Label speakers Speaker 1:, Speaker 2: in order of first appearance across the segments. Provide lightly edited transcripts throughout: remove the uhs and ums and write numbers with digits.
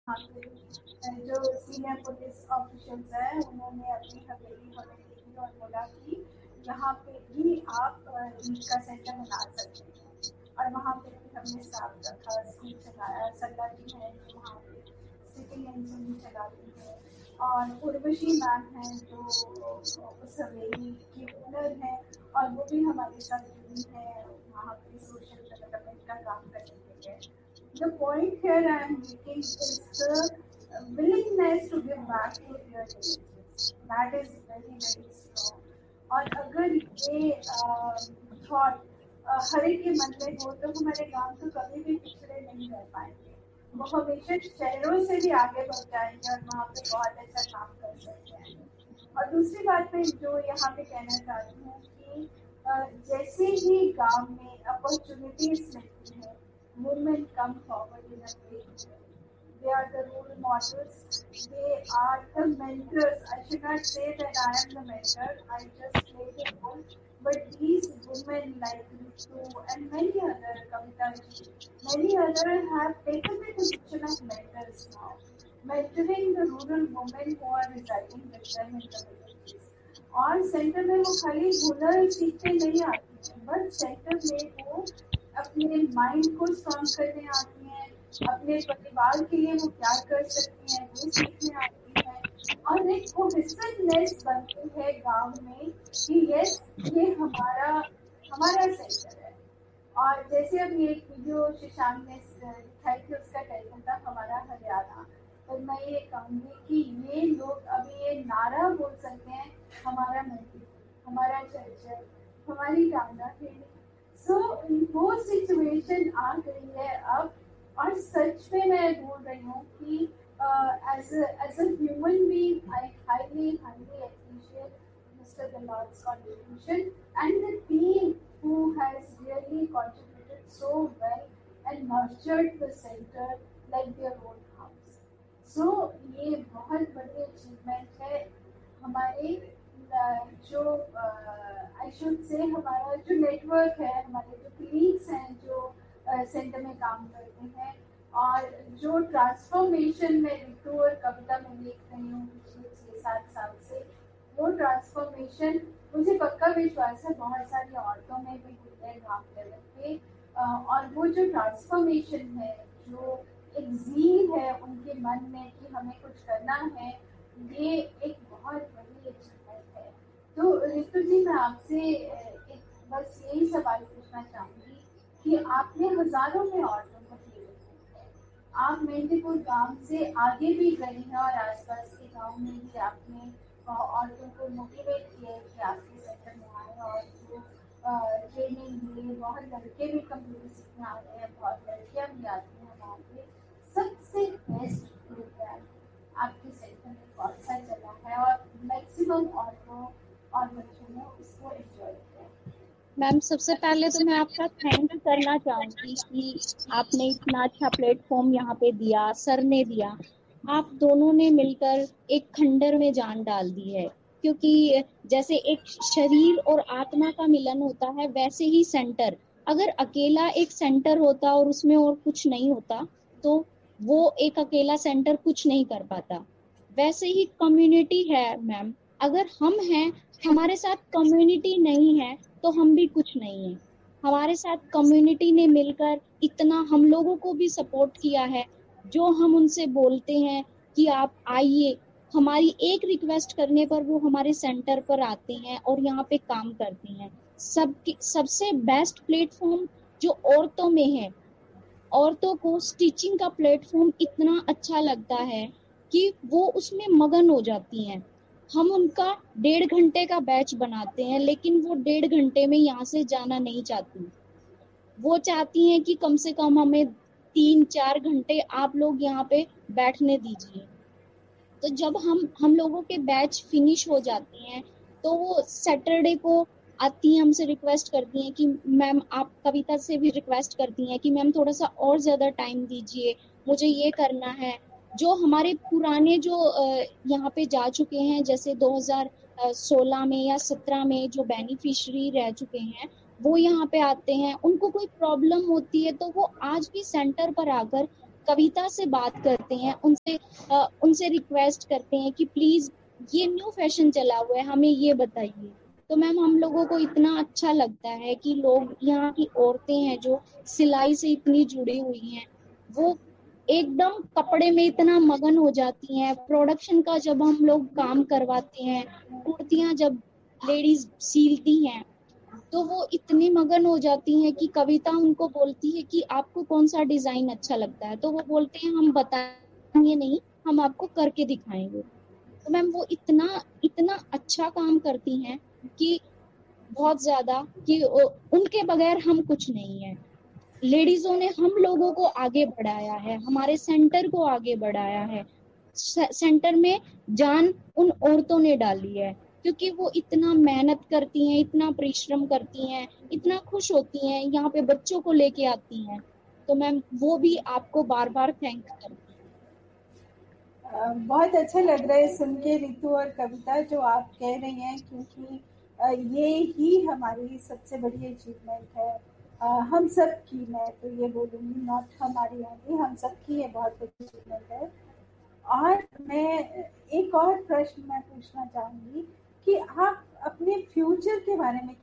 Speaker 1: यहाँ पे जो सीनियर पुलिस ऑफिसर्स हैं उन्होंने अपनी हवेली हमें देखी और बोला कि यहाँ पे भी आप ईद का सेंटर बना सकते हैं। और वहाँ पे भी हमने स्टाफ रखा, स्कूल चलाया। सल्ला जी हैं जो वहाँ पे स्टिचिंग एंड स्विमिंग चलाती हैं, और उर्वशी मैम हैं जो उस हवेली की ओनर हैं, और वो भी हमारे साथ जुड़ी हैं वहाँ पे सोशल डेवलपमेंट का काम करने के लिए। The point here I am making is the willingness to give back to their villages. That is very very strong. और अगर ये थॉट हर एक के मन में हो तो हमारे गांव तो कभी भी पिछड़े नहीं रह पाएंगे। वो हमेशा शहरों से भी आगे बढ़ जाएंगे और वहाँ पे बहुत अच्छा काम कर सकते हैं। और दूसरी बात मैं जो यहाँ पे कहना चाहती हूँ कि जैसे ही गांव में अपॉर्चुनिटीज मिलती है, women come forward in a great way. They are the role models. They are the mentors. I should not say that I am the mentor. I just play the role. But these women like Ritu and many other, Kavita ji, many other have taken the position of mentors now, mentoring the rural women who are residing with them in the villages. और centre में वो खाली हुनर सीखने नहीं आती हैं, but centre में वो अपने माइंड को स्ट्रॉन्ग करने आती हैं, अपने परिवार के लिए वो क्या कर सकती हैं वो सीखने आती हैं, और एक कोहेसिवनेस बनती है गांव में कि यस ये हमारा सेंटर है। और जैसे अभी एक वीडियो शशांक ने दिखाई थी, उसका टाइटल था हमारा हरियाणा। तो मैं ये कहूँगी कि ये लोग अभी ये नारा बोल सकते हैं, हमारा मंडी, हमारा चर्चा, हमारी टांगा खेली। सो वो सिचुएशन आ गई है अब, और सच में मैं बोल रही हूँ कि as a human being, I highly appreciate Mr. Dalot's contribution and the team who has really contributed so well and nurtured the center like their own house. So ये बहुत बड़ी achievement है हमारे जो आई शुड से हमारा जो network है, हमारे जो कलीग्स हैं जो सेंटर में काम करते हैं, और जो ट्रांसफॉर्मेशन में रितु और कविता में देख रही हूँ पिछले 6-7 साल से, वो ट्रांसफॉर्मेशन मुझे पक्का विश्वास है बहुत सारी औरतों में भी हुई है गाँव लेवल पे। और वो जो ट्रांसफॉर्मेशन है, जो एक ज़ील है उनके मन में कि हमें कुछ करना है, ये एक बहुत बड़ी अचीवमेंट है। तो रितु जी, मैं आपसे एक बस यही सवाल पूछना चाहूँगी कि आपने हजारों में औरतों को प्रेरित किया है, आप मेहंदीपुर गांव से आगे भी गई हैं और आसपास के गांव में भी आपने औरतों को मोटिवेट किया है कि आपके सेक्टर में आए, और जो ट्रेनिंग लिए, बहुत लड़के भी कंप्यूटर सीखने आ रहे हैं, बहुत लड़कियां भी आती हैं वहाँ पे। सबसे बेस्ट प्रोग्राम आपके सेक्टर में कौन सा चला है और मैक्सिमम औरतों और बच्चों ने उसको एंजॉय किया?
Speaker 2: मैम, सबसे पहले तो मैं आपका थैंक करना चाहूंगी कि आपने इतना अच्छा प्लेटफॉर्म यहाँ पे दिया, सर ने दिया। आप दोनों ने मिलकर एक खंडर में जान डाल दी है, क्योंकि जैसे एक शरीर और आत्मा का मिलन होता है, वैसे ही सेंटर, अगर अकेला एक सेंटर होता और उसमें और कुछ नहीं होता तो वो एक अकेला सेंटर कुछ नहीं कर पाता। वैसे ही कम्युनिटी है मैम, अगर हम हैं, हमारे साथ कम्युनिटी नहीं है तो हम भी कुछ नहीं है। हमारे साथ कम्युनिटी ने मिलकर इतना हम लोगों को भी सपोर्ट किया है। जो हम उनसे बोलते हैं कि आप आइए, हमारी एक रिक्वेस्ट करने पर वो हमारे सेंटर पर आते हैं और यहाँ पे काम करते हैं। सबसे बेस्ट प्लेटफॉर्म जो औरतों में है, औरतों को स्टिचिंग का प्लेटफॉर्म इतना अच्छा लगता है कि वो उसमें मगन हो जाती हैं। हम उनका 1.5 घंटे का बैच बनाते हैं, लेकिन वो 1.5 घंटे में यहाँ से जाना नहीं चाहती। वो चाहती हैं कि कम से कम हमें 3-4 घंटे आप लोग यहाँ पे बैठने दीजिए। तो जब हम लोगों के बैच फिनिश हो जाते हैं तो वो सैटरडे को आती हैं, हमसे रिक्वेस्ट करती हैं कि मैम, आप कविता से भी रिक्वेस्ट करती हैं कि मैम थोड़ा सा और ज्यादा टाइम दीजिए, मुझे ये करना है। जो हमारे पुराने जो यहाँ पे जा चुके हैं, जैसे 2016 में या 17 में जो बेनिफिशियरी रह चुके हैं, वो यहाँ पे आते हैं। उनको कोई प्रॉब्लम होती है तो वो आज भी सेंटर पर आकर कविता से बात करते हैं, उनसे रिक्वेस्ट करते हैं कि प्लीज ये न्यू फैशन चला हुआ है, हमें ये बताइए। तो मैम हम लोगों को इतना अच्छा लगता है कि लोग, यहाँ की औरतें हैं जो सिलाई से इतनी जुड़ी हुई हैं, वो एकदम कपड़े में इतना मगन हो जाती हैं। प्रोडक्शन का जब हम लोग काम करवाते हैं, कुर्तियां जब लेडीज सीलती हैं, तो वो इतनी मगन हो जाती हैं कि कविता उनको बोलती है कि आपको कौन सा डिजाइन अच्छा लगता है, तो वो बोलते हैं हम बताएंगे नहीं, हम आपको करके दिखाएंगे। तो मैम वो इतना इतना अच्छा काम करती हैं कि बहुत ज्यादा, कि उनके बगैर हम कुछ नहीं है। लेडीजों ने हम लोगों को आगे बढ़ाया है, हमारे सेंटर को आगे बढ़ाया है। सेंटर में जान उन औरतों ने डाली है, क्योंकि वो इतना मेहनत करती हैं, इतना परिश्रम करती हैं, इतना खुश होती हैं, यहाँ पे बच्चों को लेके आती हैं। तो मैम वो भी आपको बार बार थैंक करती हैं।
Speaker 1: बहुत अच्छा लग रहा है सुन के रितु और कविता जो आप कह रही हैं, क्योंकि ये ही हमारी सबसे बड़ी अचीवमेंट है। हम सब की, मैं तो ये बोलूँगी, नॉट हमारी ओनली, हम सब की ये बहुत बड़ी अचीवमेंट है। और मैं एक और प्रश्न मैं पूछना चाहूँगी कि आप अपने फ्यूचर के बारे में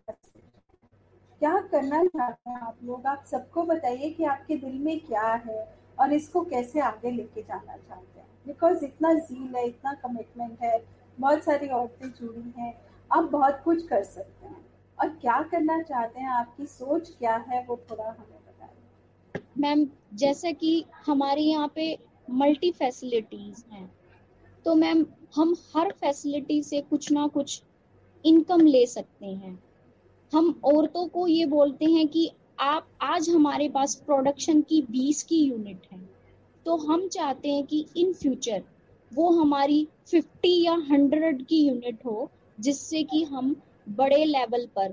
Speaker 1: क्या करना चाहते हैं आप लोग? आप सबको बताइए कि आपके दिल में क्या है और इसको कैसे आगे लेके जाना चाहते हैं। बिकॉज इतना ज़ील है, इतना कमिटमेंट है, बहुत सारी औरतें जुड़ी हैं, आप बहुत कुछ कर सकते हैं। और क्या करना चाहते हैं, आपकी सोच क्या है, वो थोड़ा हमें बताइए।
Speaker 2: मैम जैसा कि हमारे यहाँ पे मल्टी फैसिलिटीज हैं, तो मैम हम हर फैसिलिटी से कुछ ना कुछ इनकम ले सकते हैं। हम औरतों को ये बोलते हैं कि आप आज हमारे पास प्रोडक्शन की 20 की यूनिट है, तो हम चाहते हैं कि इन फ्यूचर वो हमारी 50 या 100 की यूनिट हो, जिससे कि हम बड़े लेवल पर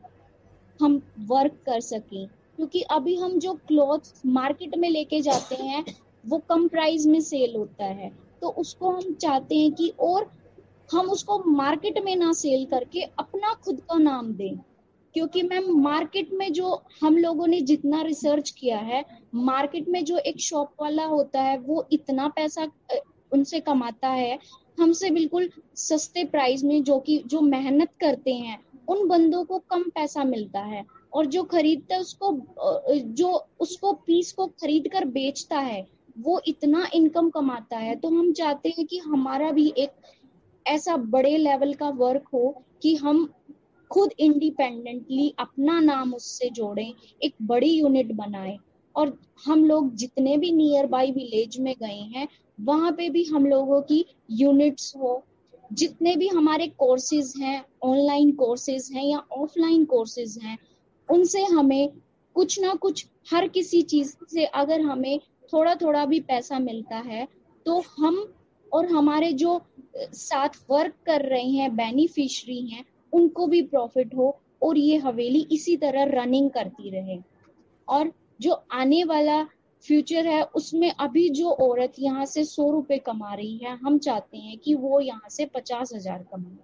Speaker 2: हम वर्क कर सकें। क्योंकि अभी हम जो क्लॉथ मार्केट में लेके जाते हैं वो कम प्राइस में सेल होता है, तो उसको हम चाहते हैं कि और हम उसको मार्केट में ना सेल करके अपना खुद का नाम दें। क्योंकि मैम मार्केट में जो हम लोगों ने जितना रिसर्च किया है, मार्केट में जो एक शॉप वाला होता है वो इतना पैसा उनसे कमाता है, हमसे बिल्कुल सस्ते प्राइस में, जो कि जो मेहनत करते हैं उन बंदों को कम पैसा मिलता है, और जो खरीदता है उसको जो उसको पीस को खरीद कर बेचता है वो इतना इनकम कमाता है। तो हम चाहते हैं कि हमारा भी एक ऐसा बड़े लेवल का वर्क हो कि हम खुद इंडिपेंडेंटली अपना नाम उससे जोड़ें, एक बड़ी यूनिट बनाएं। और हम लोग जितने भी नियर बाई विलेज में गए हैं, वहां पे भी हम लोगों की यूनिट्स हो। जितने भी हमारे कोर्सेज हैं, ऑनलाइन कोर्सेज हैं या ऑफलाइन कोर्सेज हैं, उनसे हमें कुछ ना कुछ, हर किसी चीज से अगर हमें थोड़ा थोड़ा भी पैसा मिलता है, तो हम और हमारे जो साथ वर्क कर रहे हैं, बेनिफिशियरी हैं, उनको भी प्रॉफिट हो, और ये हवेली इसी तरह रनिंग करती रहे। और जो आने वाला फ्यूचर है उसमें अभी जो औरत यहाँ से 100 रुपए कमा रही है, हम चाहते हैं कि वो यहाँ से 50,000 कमाए।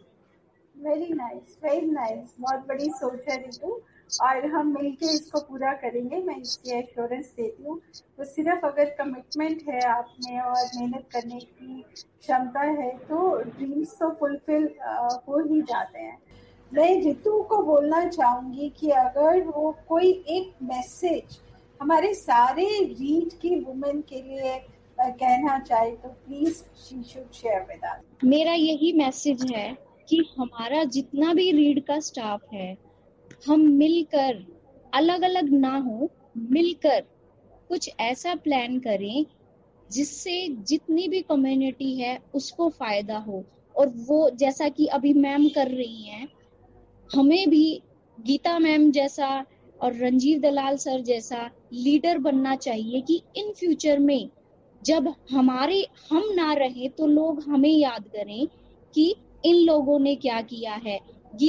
Speaker 1: Very nice, very nice. बहुत बड़ी सोच है रितु, और हम मिलके इसको पूरा करेंगे, मैं इसकी एश्योरेंस देती हूँ। तो सिर्फ अगर कमिटमेंट है आप में और मेहनत करने की क्षमता है तो ड्रीम्स तो फुलफिल हो ही जाते हैं। मैं रितु को बोलना चाहूँगी कि अगर वो कोई एक मैसेज हमारे सारे रीड की वुमेन के लिए कहना चाहे तो please she should share with us.
Speaker 2: मेरा यही मैसेज है कि हमारा जितना भी रीड का स्टाफ है, हम मिलकर, अलग अलग ना हो, मिलकर कुछ ऐसा प्लान करें जिससे जितनी भी कम्युनिटी है उसको फायदा हो। और वो जैसा कि अभी मैम कर रही हैं, हमें भी गीता मैम जैसा और रंजीव दलाल सर जैसा लीडर बनना चाहिए कि इन फ्यूचर में जब हम ना रहे तो लोग हमें याद करें कि इन लोगों ने क्या किया है।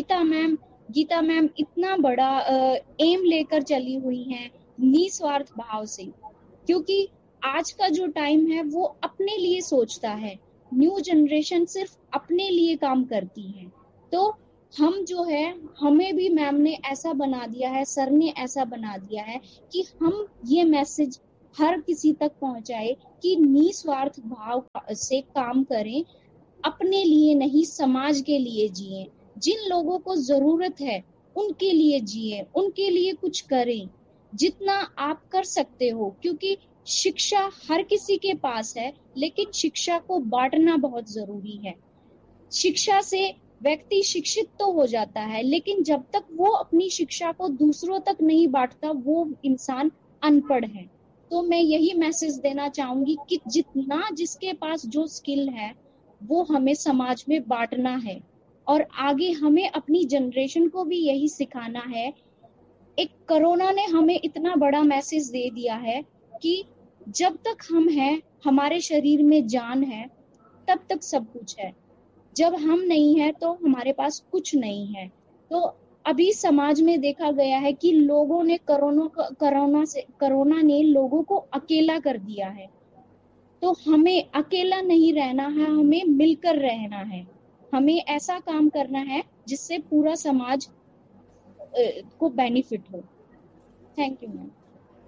Speaker 2: गीता मैम इतना बड़ा एम लेकर चली हुई हैं, निस्वार्थ भाव से। क्योंकि आज का जो टाइम है वो अपने लिए सोचता है, न्यू जनरेशन सिर्फ अपने लिए काम करती है। तो हम जो है, हमें भी मैम ने ऐसा बना दिया है, सर ने ऐसा बना दिया है कि हम ये मैसेज हर किसी तक पहुंचाए कि निस्वार्थ भाव से काम करें, अपने लिए नहीं समाज के लिए जिए, जिन लोगों को जरूरत है उनके लिए जिए, उनके लिए कुछ करें जितना आप कर सकते हो, क्योंकि शिक्षा हर किसी के पास है, लेकिन शिक्षा को बांटना बहुत जरूरी है। शिक्षा से व्यक्ति शिक्षित तो हो जाता है, लेकिन जब तक वो अपनी शिक्षा को दूसरों तक नहीं बांटता वो इंसान अनपढ़ है। तो मैं यही मैसेज देना चाहूंगी कि जितना जिसके पास जो स्किल है वो हमें समाज में बांटना है, और आगे हमें अपनी जनरेशन को भी यही सिखाना है। एक कोरोना ने हमें इतना बड़ा मैसेज दे दिया है कि जब तक हम हैं, हमारे शरीर में जान है, तब तक सब कुछ है। जब हम नहीं है तो हमारे पास कुछ नहीं है। तो अभी समाज में देखा गया है कि लोगों ने कोरोना ने लोगों को अकेला कर दिया है। तो हमें अकेला नहीं रहना है, हमें मिलकर रहना है, हमें ऐसा काम करना है जिससे पूरा समाज को बेनिफिट हो। Thank you ma'am.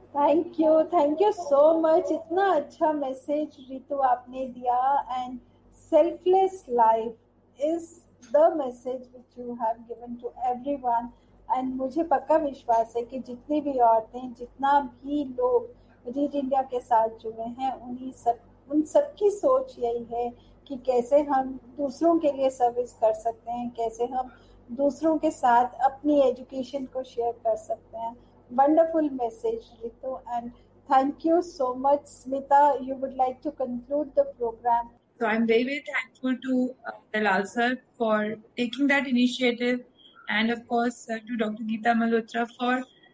Speaker 1: Thank you so much. इतना अच्छा मैसेज रितु आपने दिया। And selfless life is the message which you have given to everyone. And मुझे पक्का विश्वास है कि जितनी भी औरतें, जितना भी लोग रीड इंडिया के साथ जुड़े हैं, उन सबकी सोच यही है कि कैसे हम दूसरों के लिए सर्विस कर सकते हैं, कैसे हम दूसरों के साथ अपनी एजुकेशन को शेयर कर सकते हैं। Wonderful message, Ritu, and thank you so much. Smita, you would like to conclude the program?
Speaker 3: So I'm very, very thankful to Dalal sir for taking that initiative, and of course to Dr. Geeta Malhotra for,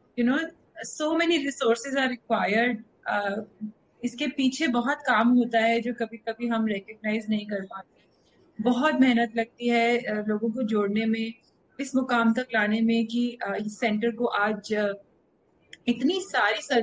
Speaker 3: so many resources are required. इसके पीछे बहुत काम होता है जो कभी कभी हम रिकग्नाइज नहीं कर पाते। बहुत मेहनत लगती है लोगों को जोड़ने में, इस मुकाम तक लाने में कि इस सेंटर को आज इतनी सारी